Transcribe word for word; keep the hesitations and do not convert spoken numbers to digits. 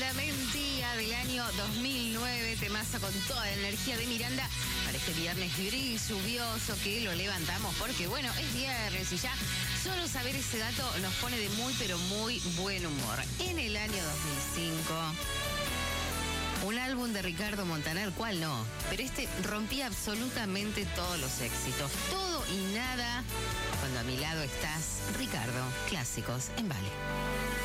La Mentira del año dos mil nueve, temazo con toda la energía de Miranda para este viernes gris, lluvioso, que lo levantamos porque, bueno, es viernes y ya solo saber ese dato nos pone de muy, pero muy buen humor. En el año dos mil cinco, un álbum de Ricardo Montaner, ¿cuál no? Pero este rompía absolutamente todos los éxitos. Todo y nada. Cuando a mi lado estás, Ricardo, clásicos en Vale.